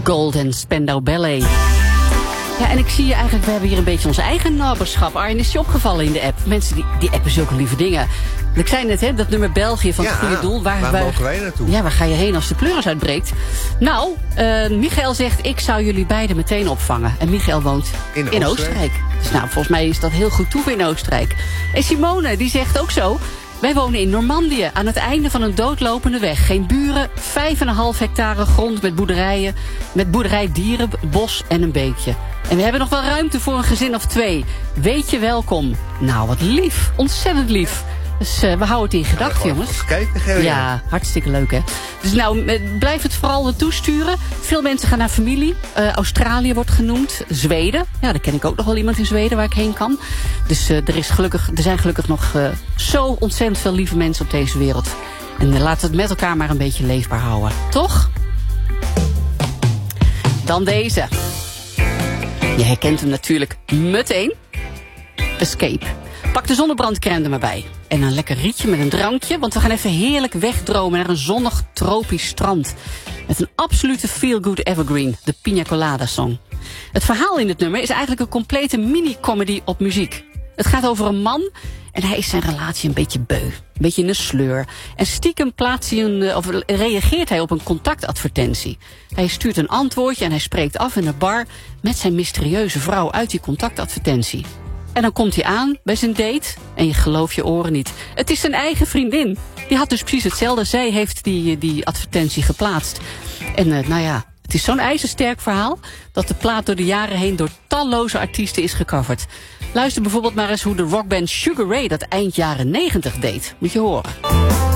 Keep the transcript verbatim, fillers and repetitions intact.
Golden Spandau Ballet. Ja, en ik zie je eigenlijk, we hebben hier een beetje onze eigen naberschap. Arjen, is je opgevallen in de app? Mensen die, die appen zulke lieve dingen. Ik zei net, hè, dat nummer België van het ja, goede doel. Waar, waar mogen wij naartoe? Ja, waar ga je heen als de pleuris uitbreekt? Nou, uh, Michael zegt, ik zou jullie beiden meteen opvangen. En Michael woont in, in Oostenrijk. Oostenrijk. Dus nou, volgens mij is dat heel goed toe in Oostenrijk. En Simone, die zegt ook zo... Wij wonen in Normandië, aan het einde van een doodlopende weg. Geen buren, vijf en een half hectare grond met boerderijen, met boerderijdieren, bos en een beekje. En we hebben nog wel ruimte voor een gezin of twee. Weet je welkom. Nou, wat lief. Ontzettend lief. Dus uh, we houden het in gedachten, jongens. Eens kijken, Gerrie. Ja, hartstikke leuk, hè. Dus nou, blijf het vooral toesturen. Veel mensen gaan naar familie. Uh, Australië wordt genoemd. Zweden. Ja, daar ken ik ook nog wel iemand in Zweden waar ik heen kan. Dus uh, er, is gelukkig, er zijn gelukkig nog uh, zo ontzettend veel lieve mensen op deze wereld. En uh, laten we het met elkaar maar een beetje leefbaar houden. Toch? Dan deze. Je herkent hem natuurlijk meteen. Escape. Pak de zonnebrandcrème er maar bij. En een lekker rietje met een drankje. Want we gaan even heerlijk wegdromen naar een zonnig tropisch strand. Met een absolute feel-good evergreen. De Pina Colada Song. Het verhaal in het nummer is eigenlijk een complete mini-comedy op muziek. Het gaat over een man en hij is zijn relatie een beetje beu. Een beetje in een sleur. En stiekem plaatst hij een, of reageert hij op een contactadvertentie. Hij stuurt een antwoordje en hij spreekt af in een bar met zijn mysterieuze vrouw uit die contactadvertentie. En dan komt hij aan bij zijn date en je gelooft je oren niet. Het is zijn eigen vriendin. Die had dus precies hetzelfde. Zij heeft die, die advertentie geplaatst. En uh, nou ja, het is zo'n ijzersterk verhaal dat de plaat door de jaren heen door talloze artiesten is gecoverd. Luister bijvoorbeeld maar eens hoe de rockband Sugar Ray dat eind jaren negentig deed. Moet je horen.